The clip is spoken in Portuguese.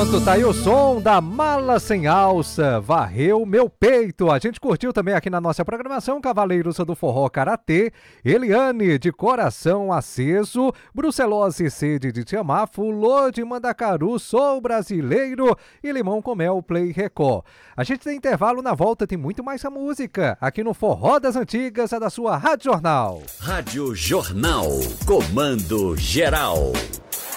Pronto, tá aí o som da Mala Sem Alça, Varreu Meu Peito. A gente curtiu também aqui na nossa programação Cavaleiros do Forró Karatê, Eliane de Coração Aceso, Brucelose Sede de Te Amar, Fulô de Mandacaru, Sou Brasileiro e Limão com Mel Play Record. A gente tem intervalo, na volta tem muito mais a música aqui no Forró das Antigas, a da sua Rádio Jornal. Rádio Jornal, comando geral.